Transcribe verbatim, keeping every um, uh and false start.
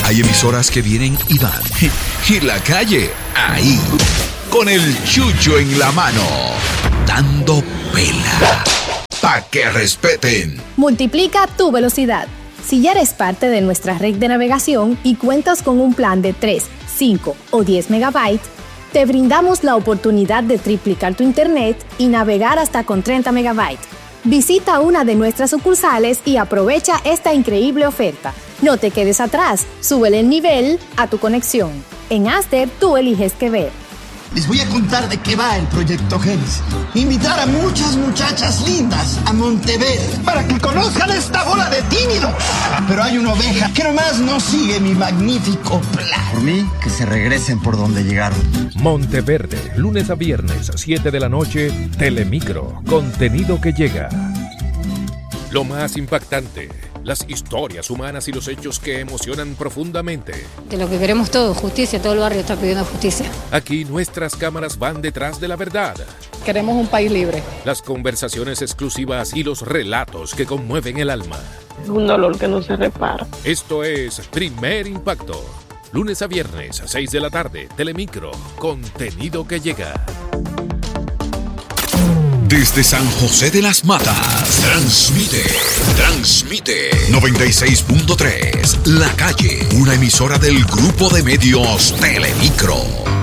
Hay emisoras que vienen y van. Y la calle, ahí. Con el chucho en la mano. Dando pela. Pa' que respeten. Multiplica tu velocidad. Si ya eres parte de nuestra red de navegación y cuentas con un plan de tres, cinco o diez megabytes, te brindamos la oportunidad de triplicar tu internet y navegar hasta con treinta megabytes. Visita una de nuestras sucursales y aprovecha esta increíble oferta. No te quedes atrás, súbele el nivel a tu conexión. En Aster, tú eliges qué ver. Les voy a contar de qué va el Proyecto Génesis. Invitar a muchas muchachas lindas a Monteverde para que conozcan esta bola de tímidos. Pero hay una oveja que nomás no sigue mi magnífico plan. Por mí, que se regresen por donde llegaron. Monteverde, lunes a viernes, siete de la noche, Telemicro, contenido que llega. Lo más impactante, las historias humanas y los hechos que emocionan profundamente. De lo que queremos todos, justicia, todo el barrio está pidiendo justicia. Aquí nuestras cámaras van detrás de la verdad. Queremos un país libre. Las conversaciones exclusivas y los relatos que conmueven el alma. Es un dolor que no se repara. Esto es Primer Impacto. Lunes a viernes, a seis de la tarde, Telemicro, contenido que llega. Desde San José de las Matas, transmite, transmite noventa y seis punto tres, La Calle, una emisora del grupo de medios Telemicro.